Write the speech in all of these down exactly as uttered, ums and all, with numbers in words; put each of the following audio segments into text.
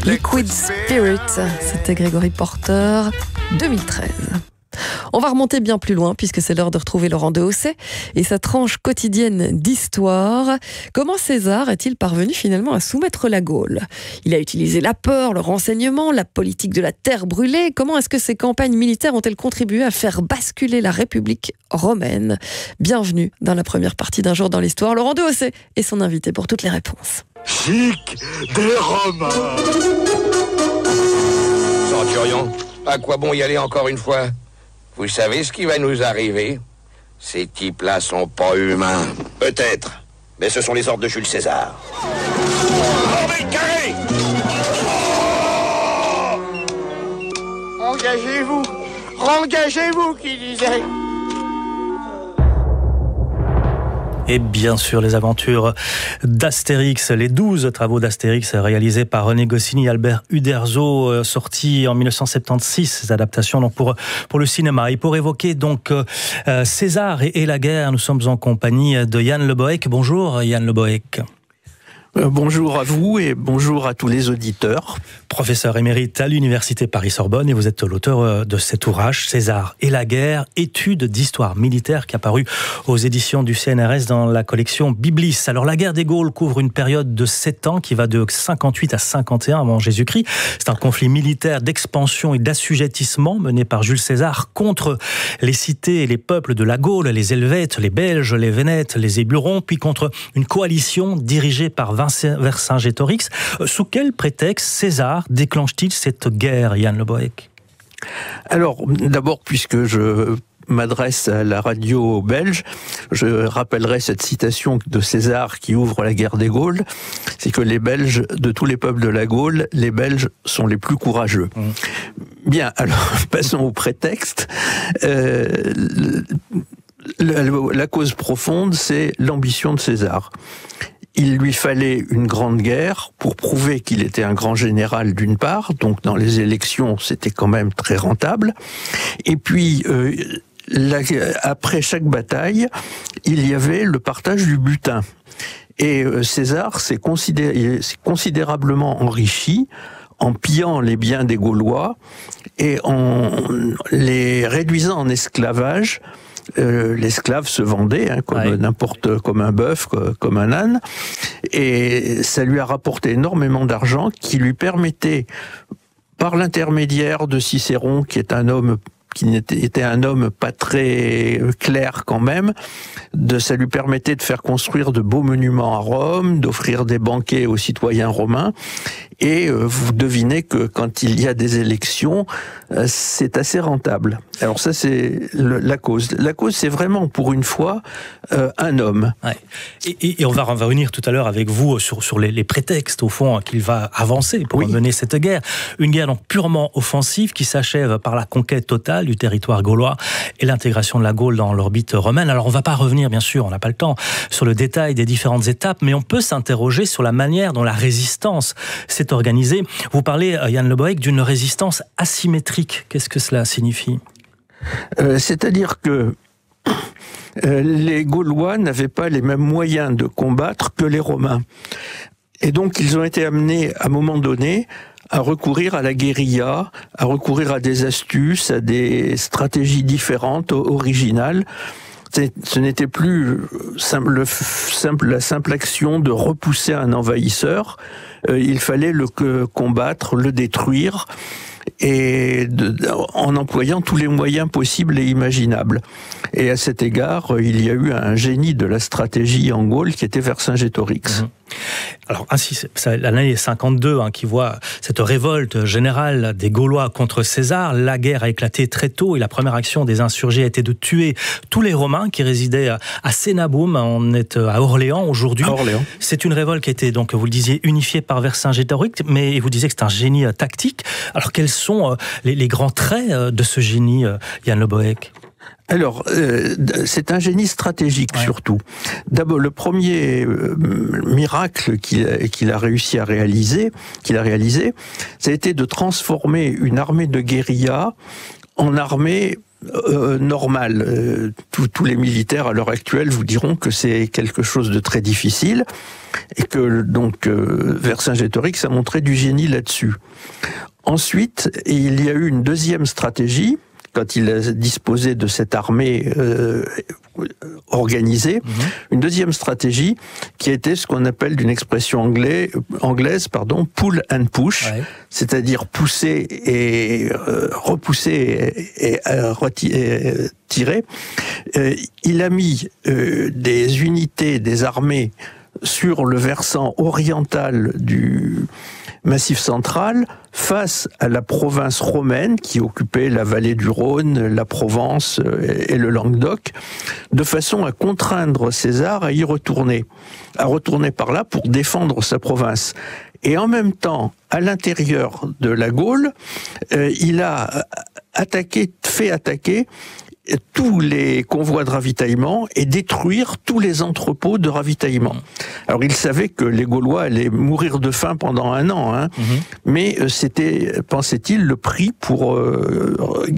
Liquid Spirit, c'était Gregory Porter, deux mille treize. On va remonter bien plus loin puisque c'est l'heure de retrouver Laurent Dehaussay et sa tranche quotidienne d'histoire. Comment César est-il parvenu finalement à soumettre la Gaule ? Il a utilisé la peur, le renseignement, la politique de la terre brûlée. Comment est-ce que ces campagnes militaires ont-elles contribué à faire basculer la République romaine ? Bienvenue dans la première partie d'Un jour dans l'histoire. Laurent Dehaussay est son invité pour toutes les réponses. Chic des Romains. Centurion, à quoi bon y aller encore une fois ? Vous savez ce qui va nous arriver ? Ces types-là sont pas humains. Peut-être, mais ce sont les ordres de Jules César. Formez le carré ! Engagez-vous, engagez-vous, qui disait. Et bien sûr, les aventures d'Astérix, les douze travaux d'Astérix réalisés par René Goscinny et Albert Uderzo, sortis en dix-neuf cent soixante-seize, ces adaptations donc pour, pour le cinéma. Et pour évoquer donc euh, César et, et la guerre, nous sommes en compagnie de Yann Le Bohec. Bonjour Yann Le Bohec. Euh, bonjour à vous et bonjour à tous les auditeurs. Professeur émérite à l'Université Paris-Sorbonne et vous êtes l'auteur de cet ouvrage César et la guerre, étude d'histoire militaire qui est apparu aux éditions du C N R S dans la collection Biblis. Alors la guerre des Gaules couvre une période de sept ans qui va de cinquante-huit à cinquante et un avant Jésus-Christ. C'est un conflit militaire d'expansion et d'assujettissement mené par Jules César contre les cités et les peuples de la Gaule, les Helvètes, les Belges, les Vénètes, les Ébulons, puis contre une coalition dirigée par Vercingétorix. Sous quel prétexte César déclenche-t-il cette guerre, Yann Le Bohec ? Alors, d'abord, puisque je m'adresse à la radio belge, je rappellerai cette citation de César qui ouvre la guerre des Gaules, c'est que les Belges, de tous les peuples de la Gaule, les Belges sont les plus courageux. Mmh. Bien, alors, passons au prétexte. Euh, la, la cause profonde, c'est l'ambition de César. Il lui fallait une grande guerre pour prouver qu'il était un grand général d'une part, donc dans les élections c'était quand même très rentable, et puis euh, la, après chaque bataille, il y avait le partage du butin. Et euh, César s'est considéré, s'est considérablement enrichi en pillant les biens des Gaulois et en les réduisant en esclavage. Euh, l'esclave se vendait hein, comme ouais. n'importe comme un bœuf, comme un âne, et ça lui a rapporté énormément d'argent qui lui permettait, par l'intermédiaire de Cicéron, qui est un homme qui était un homme pas très clair quand même, de, ça lui permettait de faire construire de beaux monuments à Rome, d'offrir des banquets aux citoyens romains, et euh, vous devinez que quand il y a des élections, euh, c'est assez rentable. Alors ça, c'est le, la cause. La cause, c'est vraiment, pour une fois, euh, un homme. Ouais. Et, et on va revenir tout à l'heure avec vous sur, sur les, les prétextes, au fond, qu'il va avancer pour oui. mener cette guerre. Une guerre donc purement offensive qui s'achève par la conquête totale du territoire gaulois et l'intégration de la Gaule dans l'orbite romaine. Alors on ne va pas revenir, bien sûr, on n'a pas le temps, sur le détail des différentes étapes, mais on peut s'interroger sur la manière dont la résistance s'est organisée. Vous parlez, Yann Le Bohec, d'une résistance asymétrique. Qu'est-ce que cela signifie ? euh, C'est-à-dire que euh, les Gaulois n'avaient pas les mêmes moyens de combattre que les Romains. Et donc ils ont été amenés, à un moment donné, à recourir à la guérilla, à recourir à des astuces, à des stratégies différentes, originales. Ce n'était plus simple, simple, la simple action de repousser un envahisseur. Euh, il fallait le combattre, le détruire, et de, en employant tous les moyens possibles et imaginables. Et à cet égard, il y a eu un génie de la stratégie en Gaule qui était Vercingétorix. Mmh. Alors ainsi, c'est l'année cinquante-deux hein, qui voit cette révolte générale des Gaulois contre César. La guerre a éclaté très tôt et la première action des insurgés a été de tuer tous les Romains qui résidaient à Sénaboum, on est à Orléans aujourd'hui. À Orléans. C'est une révolte qui a été, donc, vous le disiez, unifiée par Vercingétorix, mais vous disiez que c'est un génie tactique. Alors quels sont les, les grands traits de ce génie, Yann Le Bohec ? Alors, euh, c'est un génie stratégique ouais. surtout. D'abord, le premier euh, miracle qu'il a, qu'il a réussi à réaliser, qu'il a réalisé, ça a été de transformer une armée de guérilla en armée euh, normal. Euh, tous les militaires à l'heure actuelle vous diront que c'est quelque chose de très difficile et que donc euh, Vercingétorix a montré du génie là-dessus. Ensuite, il y a eu une deuxième stratégie. Quand il a disposé de cette armée euh, organisée, mmh. une deuxième stratégie qui était ce qu'on appelle d'une expression anglais, anglaise, pardon, pull and push, ouais. c'est-à-dire pousser et euh, repousser et, et, euh, et tirer. Euh, il a mis euh, des unités, des armées sur le versant oriental du Massif central face à la province romaine qui occupait la vallée du Rhône, la Provence et le Languedoc, de façon à contraindre César à y retourner, à retourner par là pour défendre sa province. Et en même temps, à l'intérieur de la Gaule, euh, il a attaqué, fait attaquer tous les convois de ravitaillement et détruire tous les entrepôts de ravitaillement. Alors il savait que les Gaulois allaient mourir de faim pendant un an, hein, mmh. mais c'était, pensait-il, le prix pour euh,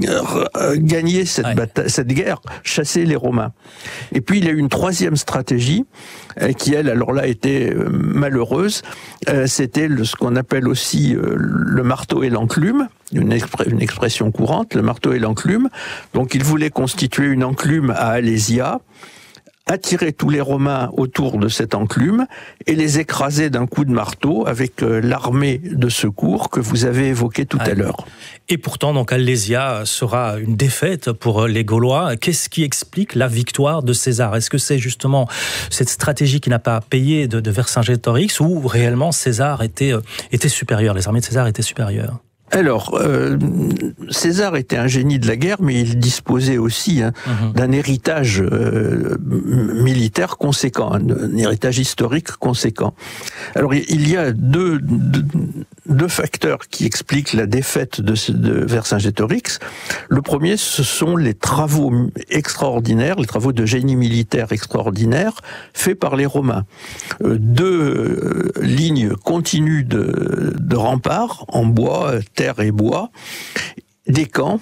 gagner cette, ouais. bataille, cette guerre, chasser les Romains. Et puis il y a eu une troisième stratégie euh, qui, elle, alors là, était euh, malheureuse. Euh, c'était le, ce qu'on appelle aussi euh, le marteau et l'enclume. Une, expr- une expression courante, le marteau et l'enclume. Donc il voulait constituer une enclume à Alésia, attirer tous les Romains autour de cette enclume et les écraser d'un coup de marteau avec euh, l'armée de secours que vous avez évoquée tout ah, à l'heure. Et pourtant, donc, Alésia sera une défaite pour les Gaulois. Qu'est-ce qui explique la victoire de César ? Est-ce que c'est justement cette stratégie qui n'a pas payé de, de Vercingétorix ou réellement César était, était supérieur, les armées de César étaient supérieures ? Alors, euh, César était un génie de la guerre, mais il disposait aussi hein, mmh. d'un héritage euh, militaire conséquent, un, un héritage historique conséquent. Alors, il y a deux, deux, deux facteurs qui expliquent la défaite de, de Vercingétorix. Le premier, ce sont les travaux extraordinaires, les travaux de génie militaire extraordinaires faits par les Romains. Euh, deux euh, lignes continues de, de remparts en bois, terre et bois, des camps,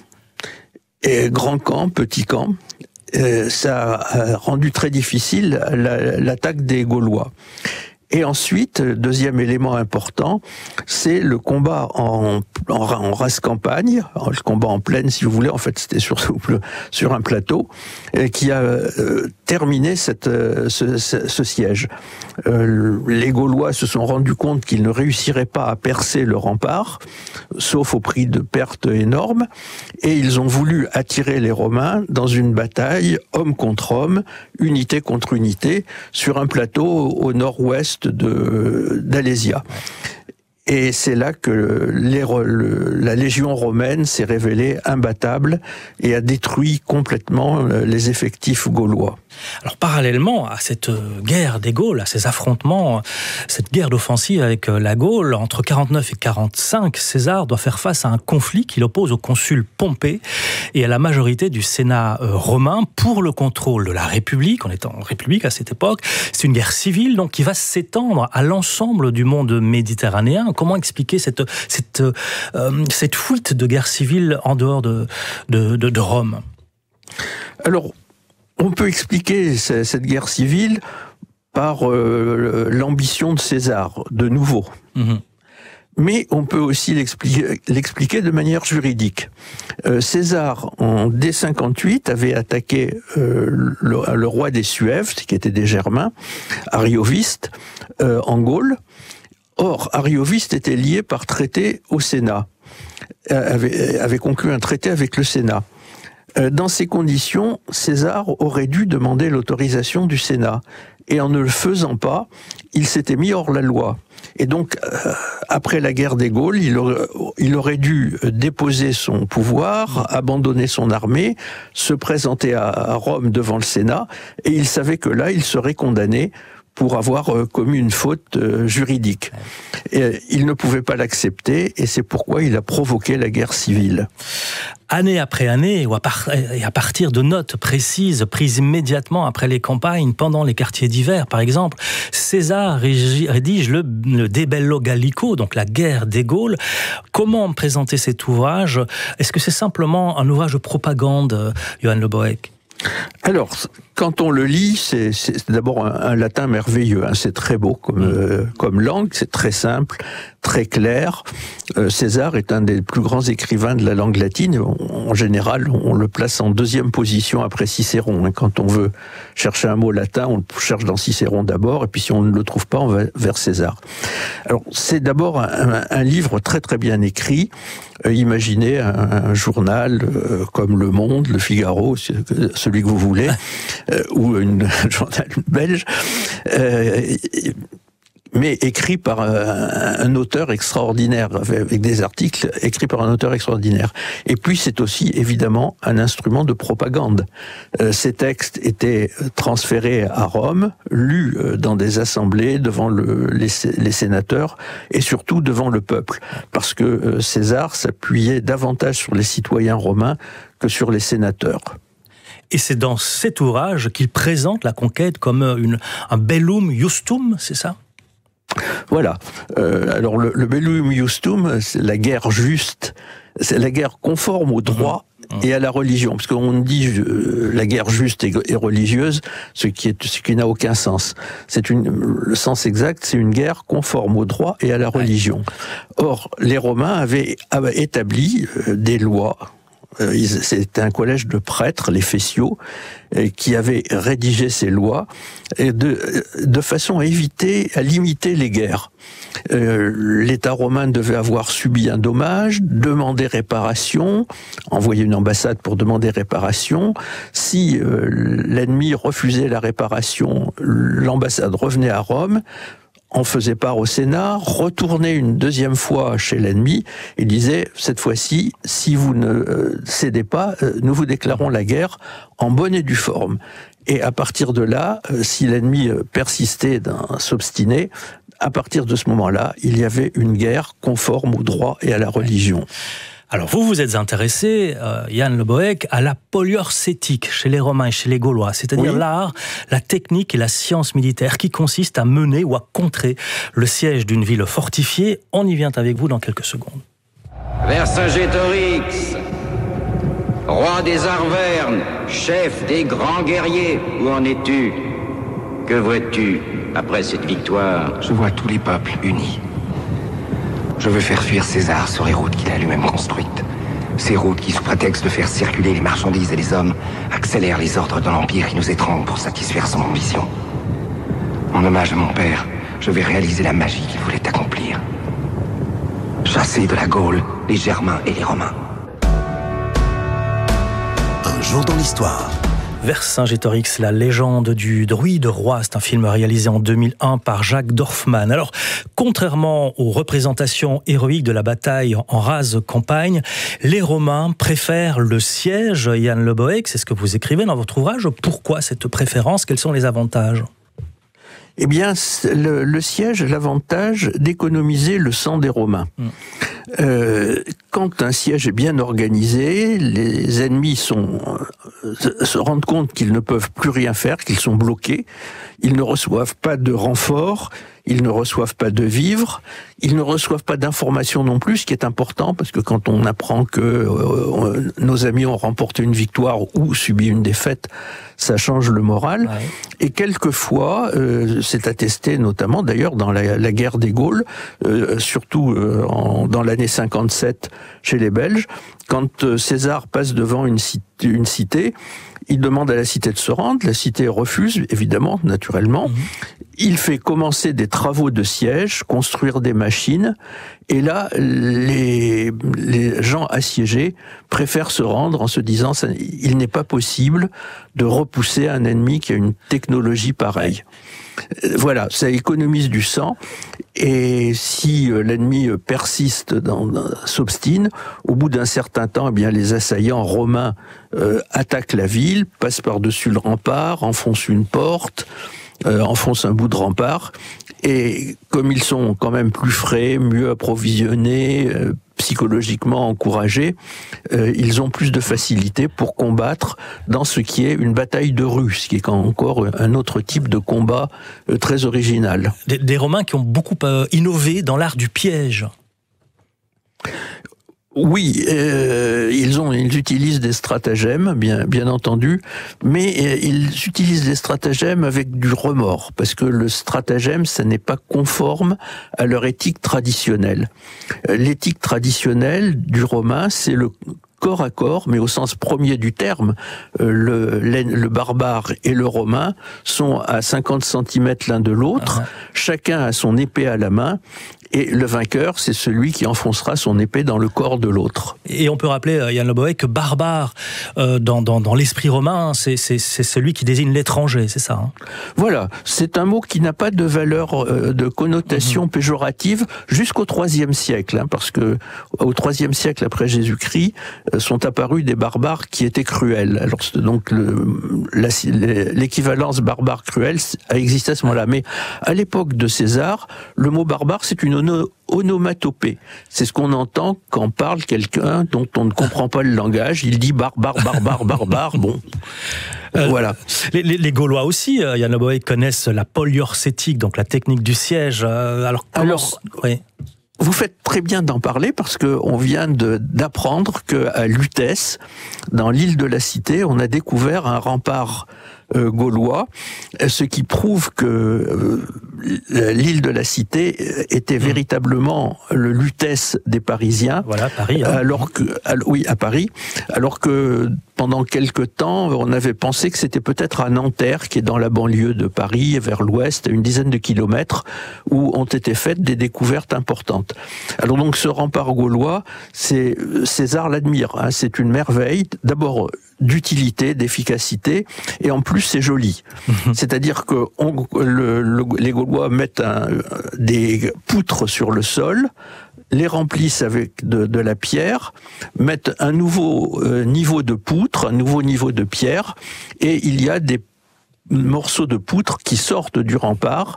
et grands camps, petits camps. Euh, ça a rendu très difficile la, l'attaque des Gaulois. Et ensuite, deuxième élément important, c'est le combat en, en, en race campagne, le combat en plaine, si vous voulez. En fait, c'était sur, sur un plateau, qui a euh, terminé cette, ce, ce, ce siège. Euh, les Gaulois se sont rendus compte qu'ils ne réussiraient pas à percer le rempart, sauf au prix de pertes énormes, et ils ont voulu attirer les Romains dans une bataille homme contre homme, unité contre unité, sur un plateau au nord-ouest de d'Alésia. Et c'est là que les, le, la légion romaine s'est révélée imbattable et a détruit complètement les effectifs gaulois. Alors parallèlement à cette guerre des Gaules, à ces affrontements, cette guerre d'offensive avec la Gaule, entre quarante-neuf et quarante-cinq, César doit faire face à un conflit qui l'oppose au consul Pompée et à la majorité du Sénat romain pour le contrôle de la République. On est en République à cette époque. C'est une guerre civile donc qui va s'étendre à l'ensemble du monde méditerranéen. Comment expliquer cette, cette, euh, cette fuite de guerre civile en dehors de, de, de, de Rome ? Alors, on peut expliquer cette guerre civile par euh, l'ambition de César, de nouveau. Mmh. Mais on peut aussi l'expliquer, l'expliquer de manière juridique. Euh, César, en D cinquante-huit, avait attaqué euh, le, le roi des Suèves, qui était des Germains, Arioviste, euh, en Gaule. Or, Arioviste était lié par traité au Sénat, avait, avait conclu un traité avec le Sénat. Dans ces conditions, César aurait dû demander l'autorisation du Sénat. Et en ne le faisant pas, il s'était mis hors la loi. Et donc, euh, après la guerre des Gaules, il aurait, il aurait dû déposer son pouvoir, abandonner son armée, se présenter à, à Rome devant le Sénat, et il savait que là, il serait condamné pour avoir commis une faute juridique. Et il ne pouvait pas l'accepter, et c'est pourquoi il a provoqué la guerre civile. Année après année, ou à par- et à partir de notes précises prises immédiatement après les campagnes, pendant les quartiers d'hiver par exemple, César rédige le, le De Bello Gallico, donc la guerre des Gaules. Comment présenter cet ouvrage? Est-ce que c'est simplement un ouvrage de propagande, Johann Le Boec? Alors, quand on le lit, c'est, c'est d'abord un, un latin merveilleux, hein, c'est très beau comme, euh, comme langue, c'est très simple, très clair. Euh, César est un des plus grands écrivains de la langue latine. En, en général, on le place en deuxième position après Cicéron. Hein. Quand on veut chercher un mot latin, on le cherche dans Cicéron d'abord, et puis si on ne le trouve pas, on va vers César. Alors, c'est d'abord un, un livre très très bien écrit. Euh, imaginez un, un journal euh, comme Le Monde, Le Figaro, celui que vous voulez, euh, ou une, un journal belge, euh, mais écrit par un, un auteur extraordinaire, avec des articles écrits par un auteur extraordinaire. Et puis c'est aussi évidemment un instrument de propagande. Euh, ces textes étaient transférés à Rome, lus dans des assemblées devant le, les, les sénateurs et surtout devant le peuple, parce que César s'appuyait davantage sur les citoyens romains que sur les sénateurs. Et c'est dans cet ouvrage qu'il présente la conquête comme une, un bellum justum, c'est ça ? Voilà. Euh, alors le, le bellum justum, c'est la guerre juste, c'est la guerre conforme au droit mmh. et à la religion, parce qu'on dit euh, la guerre juste et, et religieuse, ce qui est ce qui n'a aucun sens. C'est une le sens exact, c'est une guerre conforme au droit et à la religion. Or, les Romains avaient, avaient établi euh, des lois. C'était un collège de prêtres, les Fessiaux, qui avaient rédigé ces lois de, de façon à éviter, à limiter les guerres. L'État romain devait avoir subi un dommage, demander réparation, envoyer une ambassade pour demander réparation. Si l'ennemi refusait la réparation, l'ambassade revenait à Rome, on faisait part au Sénat, retournait une deuxième fois chez l'ennemi et disait, cette fois-ci, si vous ne euh, cédez pas, euh, nous vous déclarons la guerre en bonne et due forme. Et à partir de là, euh, si l'ennemi euh, persistait dans s'obstiner, à partir de ce moment-là, il y avait une guerre conforme au droit et à la religion. Alors vous vous êtes intéressé, euh, Johann Le Boec, à la poliorcétique chez les Romains et chez les Gaulois, c'est-à-dire oui. l'art, la technique et la science militaire qui consiste à mener ou à contrer le siège d'une ville fortifiée. On y vient avec vous dans quelques secondes. Vercingétorix, roi des Arvernes, chef des grands guerriers, où en es-tu? Que vois-tu après cette victoire? Je vois tous les peuples unis. Je veux faire fuir César sur les routes qu'il a lui-même construites. Ces routes qui, sous prétexte de faire circuler les marchandises et les hommes, accélèrent les ordres de l'Empire qui nous étrangle pour satisfaire son ambition. En hommage à mon père, je vais réaliser la magie qu'il voulait accomplir. Chasser de la Gaule les Germains et les Romains. Un jour dans l'histoire. Vercingétorix, la légende du druide roi, c'est un film réalisé en deux mille un par Jacques Dorfman. Alors, contrairement aux représentations héroïques de la bataille en rase campagne, les Romains préfèrent le siège. Johann Le Boec, c'est ce que vous écrivez dans votre ouvrage. Pourquoi cette préférence? Quels sont les avantages? Eh bien, le, le siège a l'avantage d'économiser le sang des Romains. Mmh. Euh, quand un siège est bien organisé, les ennemis sont, euh, se rendent compte qu'ils ne peuvent plus rien faire, qu'ils sont bloqués. Ils ne reçoivent pas de renfort, ils ne reçoivent pas de vivres, ils ne reçoivent pas d'informations non plus, ce qui est important, parce que quand on apprend que euh, nos amis ont remporté une victoire ou subi une défaite, ça change le moral. Ouais. Et quelquefois, euh, c'est attesté notamment d'ailleurs dans la, la guerre des Gaules, euh, surtout euh, en, dans l'année cinquante-sept chez les Belges, quand euh, César passe devant une cité, une cité, il demande à la cité de se rendre, la cité refuse, évidemment, naturellement. Mmh. Il fait commencer des travaux de siège, construire des machines, et là, les, les gens assiégés préfèrent se rendre en se disant « il n'est pas possible de repousser un ennemi qui a une technologie pareille ». Voilà, ça économise du sang, et si l'ennemi persiste, dans, dans, s'obstine, au bout d'un certain temps, eh bien, les assaillants romains euh, attaquent la ville, passent par-dessus le rempart, enfoncent une porte, euh, enfoncent un bout de rempart, Et comme ils sont quand même plus frais, mieux approvisionnés, euh, psychologiquement encouragés, euh, ils ont plus de facilité pour combattre dans ce qui est une bataille de rue, ce qui est encore un autre type de combat euh, très original. Des, des Romains qui ont beaucoup euh, innové dans l'art du piège. Oui, euh, ils ont, ils utilisent des stratagèmes, bien, bien entendu, mais euh, ils utilisent des stratagèmes avec du remords, parce que le stratagème, ça n'est pas conforme à leur éthique traditionnelle. Euh, l'éthique traditionnelle du Romain, c'est le corps à corps, mais au sens premier du terme. Euh, le, le barbare et le romain sont à cinquante centimètres l'un de l'autre, uh-huh. Chacun a son épée à la main, et le vainqueur, c'est celui qui enfoncera son épée dans le corps de l'autre. Et on peut rappeler, Yann Le Bohec, que barbare, euh, dans, dans, dans l'esprit romain, c'est, c'est, c'est celui qui désigne l'étranger, c'est ça hein? Voilà, c'est un mot qui n'a pas de valeur, euh, de connotation mmh. péjorative jusqu'au troisième siècle, hein, parce que au troisième siècle après Jésus-Christ, euh, sont apparus des barbares qui étaient cruels. Alors donc le, la, l'équivalence barbare cruel a existé à ce moment-là. Mais à l'époque de César, le mot barbare, c'est une onomatopée. C'est ce qu'on entend quand parle quelqu'un dont on ne comprend pas le langage. Il dit barbare, barbare, barbare. Bon, euh, voilà. Les, les, les Gaulois aussi, euh, Yann Le Bohec, connaissent la poliorcétique, donc la technique du siège. Euh, alors, comment... alors oui. Vous faites très bien d'en parler parce que on vient de, d'apprendre qu'à Lutèce, dans l'île de la Cité, on a découvert un rempart euh, gaulois, ce qui prouve que euh, l'île de la Cité était mmh. véritablement le Lutèce des Parisiens. Voilà, Paris. Hein. Alors que, oui, à Paris, alors que pendant quelque temps, on avait pensé que c'était peut-être à Nanterre, qui est dans la banlieue de Paris, vers l'ouest, à une dizaine de kilomètres, où ont été faites des découvertes importantes. Alors donc, ce rempart gaulois, c'est, César l'admire, hein, c'est une merveille, d'abord d'utilité, d'efficacité, et en plus, c'est joli. Mmh. C'est-à-dire que on, le, le, les Gaulois mettent un, des poutres sur le sol, les remplissent avec de, de la pierre, mettent un nouveau euh, niveau de poutre, un nouveau niveau de pierre, et il y a des morceaux de poutre qui sortent du rempart,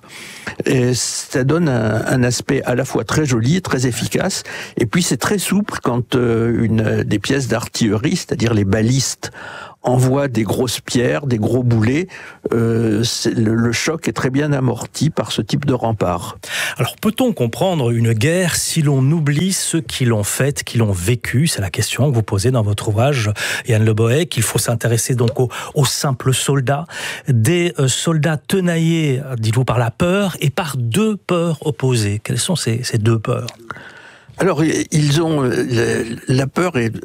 et ça donne un, un aspect à la fois très joli et très efficace, et puis c'est très souple quand euh, une, des pièces d'artillerie, c'est-à-dire les balistes, envoie des grosses pierres, des gros boulets, euh, le, le choc est très bien amorti par ce type de rempart. Alors peut-on comprendre une guerre si l'on oublie ceux qui l'ont faite, qui l'ont vécue? C'est la question que vous posez dans votre ouvrage, Yann Le Bohec. Il faut s'intéresser donc aux, aux simples soldats, des euh, soldats tenaillés, dites-vous, par la peur et par deux peurs opposées. Quelles sont ces, ces deux peurs? Alors ils ont la peur est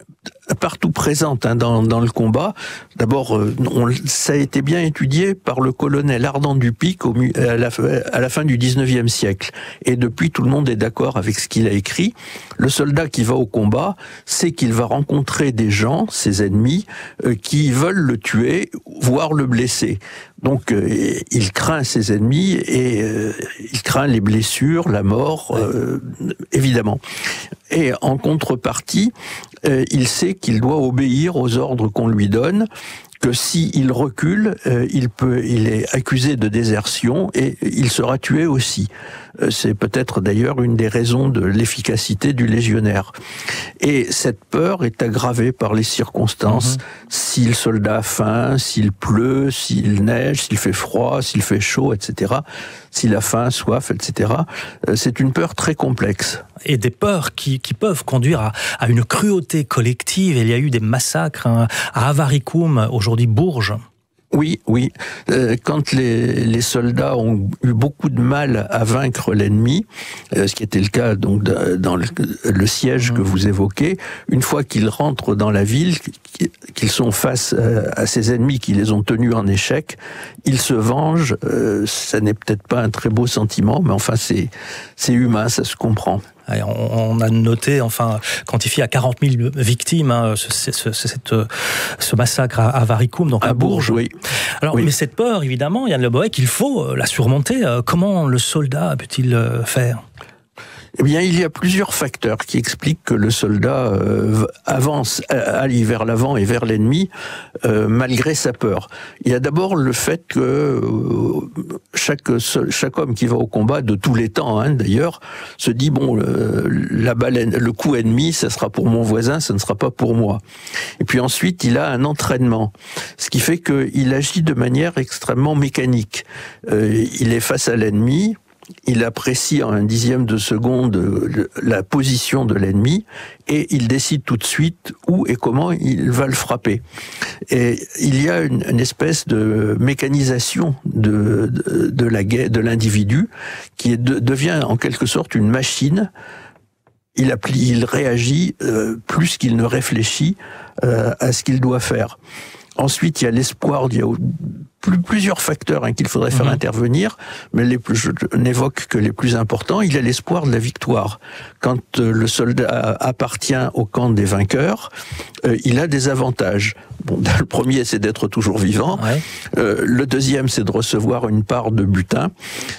partout présente hein, dans, dans le combat. D'abord, euh, on, ça a été bien étudié par le colonel Ardan Dupic au, à, la, à la fin du dix-neuvième siècle. Et depuis, tout le monde est d'accord avec ce qu'il a écrit. Le soldat qui va au combat sait qu'il va rencontrer des gens, ses ennemis, euh, qui veulent le tuer, voire le blesser. Donc, euh, il craint ses ennemis et euh, il craint les blessures, la mort, euh, évidemment. Et en contrepartie, euh, il sait qu'il doit obéir aux ordres qu'on lui donne, que s'il recule, euh, il peut, il est accusé de désertion et il sera tué aussi. Euh, c'est peut-être d'ailleurs une des raisons de l'efficacité du légionnaire. Et cette peur est aggravée par les circonstances. Mmh. Si le soldat a faim, s'il pleut, s'il neige, s'il fait froid, s'il fait chaud, et cetera. S'il a faim, soif, et cetera. Euh, c'est une peur très complexe. Et des peurs qui, qui peuvent conduire à, à une cruauté collective. Il y a eu des massacres hein, à Avaricum, aujourd'hui Bourges. Oui, oui. Euh, quand les, les soldats ont eu beaucoup de mal à vaincre l'ennemi, euh, ce qui était le cas donc dans le, le siège mmh. que vous évoquez, une fois qu'ils rentrent dans la ville, qu'ils sont face à ces ennemis qui les ont tenus en échec, ils se vengent. Euh, ça n'est peut-être pas un très beau sentiment, mais enfin c'est c'est humain, ça se comprend. On a noté, enfin, quantifié à quarante mille victimes, hein, ce, ce, ce, ce massacre à Avaricum, donc à, à Bourges. Bourges. Oui. Alors, oui. Mais cette peur, évidemment, Yann Le Bohec, il faut la surmonter. Comment le soldat peut-il faire ? Eh bien, il y a plusieurs facteurs qui expliquent que le soldat euh, avance, aille vers l'avant et vers l'ennemi, euh, malgré sa peur. Il y a d'abord le fait que euh, chaque, chaque homme qui va au combat, de tous les temps hein, d'ailleurs, se dit, bon, le, la balle, le coup ennemi, ça sera pour mon voisin, ça ne sera pas pour moi. Et puis ensuite, il a un entraînement, ce qui fait qu'il agit de manière extrêmement mécanique. Euh, il est face à l'ennemi, il apprécie en un dixième de seconde la position de l'ennemi et il décide tout de suite où et comment il va le frapper. Et il y a une, une espèce de mécanisation de, de, de la guerre, de l'individu qui est, de, devient en quelque sorte une machine. Il, applie, il réagit euh, plus qu'il ne réfléchit euh, à ce qu'il doit faire. Ensuite, il y a l'espoir, il y a plus, plusieurs facteurs hein, qu'il faudrait faire mmh. intervenir, mais les plus, je n'évoque que les plus importants. Il y a l'espoir de la victoire. Quand euh, le soldat appartient au camp des vainqueurs, euh, il a des avantages. Bon, le premier, c'est d'être toujours vivant. Ouais. Euh, le deuxième, c'est de recevoir une part de butin.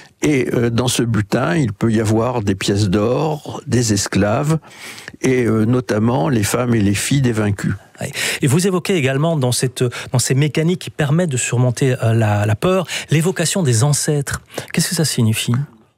Et euh, dans ce butin, il peut y avoir des pièces d'or, des esclaves, et euh, notamment les femmes et les filles des vaincus. Et vous évoquez également dans, cette, dans ces mécaniques qui permettent de surmonter la, la peur, l'évocation des ancêtres. Qu'est-ce que ça signifie ?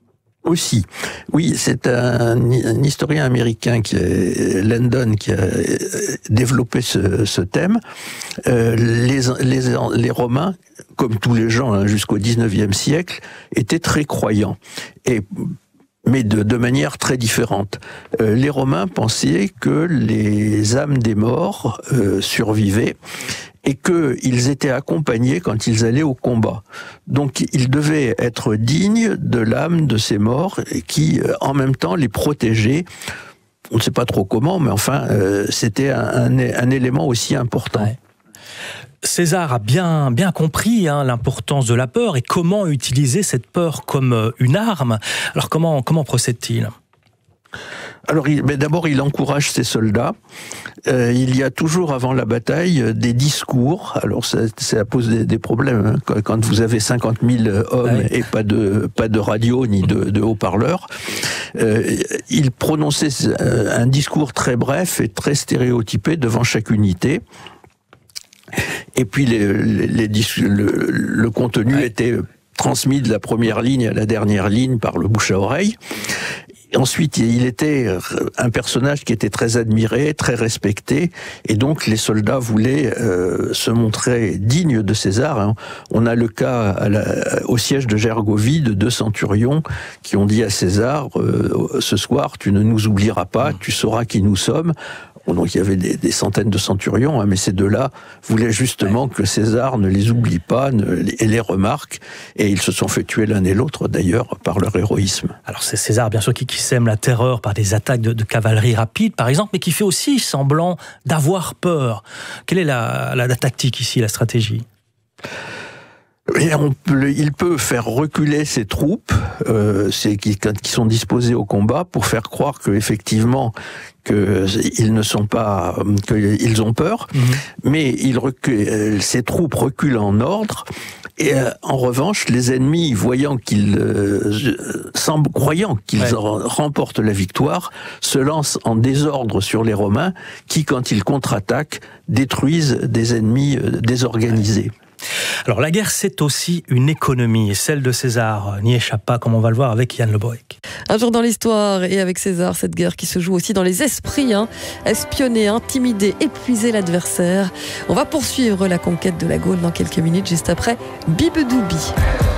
Aussi, oui, c'est un, un historien américain qui est Landon qui a développé ce, ce thème. Euh, les, les, les Romains, comme tous les gens hein, jusqu'au dix-neuvième siècle, étaient très croyants, et mais de, de manière très différente. Euh, les Romains pensaient que les âmes des morts euh, survivaient et qu'ils étaient accompagnés quand ils allaient au combat. Donc ils devaient être dignes de l'âme de ces morts qui, en même temps, les protégeaient. On ne sait pas trop comment, mais enfin, euh, c'était un, un, un élément aussi important. Ouais. César a bien, bien compris hein, l'importance de la peur et comment utiliser cette peur comme une arme. Alors comment, comment procède-t-il ? Alors, il, mais d'abord, il encourage ses soldats. Euh, il y a toujours avant la bataille des discours. Alors, ça, ça pose des, des problèmes hein, quand vous avez cinquante mille hommes ouais. et pas de pas de radio ni de, de haut-parleurs. Euh, il prononçait un discours très bref et très stéréotypé devant chaque unité. Et puis les, les, les, le, le contenu ouais. était transmis de la première ligne à la dernière ligne par le bouche à oreille. Et ensuite, il était un personnage qui était très admiré, très respecté, et donc les soldats voulaient euh, se montrer dignes de César. Hein. On a le cas à la, au siège de Gergovie de deux centurions qui ont dit à César euh, « Ce soir, tu ne nous oublieras pas, tu sauras qui nous sommes ». Donc il y avait des, des centaines de centurions, hein, mais ces deux-là voulaient justement que César ne les oublie pas ne, et les remarque, et ils se sont fait tuer l'un et l'autre d'ailleurs par leur héroïsme. Alors c'est César bien sûr qui, qui sème la terreur par des attaques de, de cavalerie rapide par exemple, mais qui fait aussi semblant d'avoir peur. Quelle est la, la, la tactique ici, la stratégie ? Et on peut, il peut faire reculer ses troupes, euh, c'est, qui, qui sont disposées au combat, pour faire croire que effectivement qu'ils ne sont pas, qu'ils ont peur, mmh. mais il recule, ces troupes reculent en ordre. Et euh, en revanche, les ennemis, voyant qu'ils, euh, semblent, croyant qu'ils ouais. remportent la victoire, se lancent en désordre sur les Romains, qui, quand ils contre-attaquent, détruisent des ennemis euh, désorganisés. Ouais. Alors la guerre, c'est aussi une économie, et celle de César n'y échappe pas, comme on va le voir avec Yann Le Boëc. Un jour dans l'histoire, et avec César, cette guerre qui se joue aussi dans les esprits, hein. Espionner, intimider, épuiser l'adversaire. On va poursuivre la conquête de la Gaule dans quelques minutes, juste après Bibedoubi.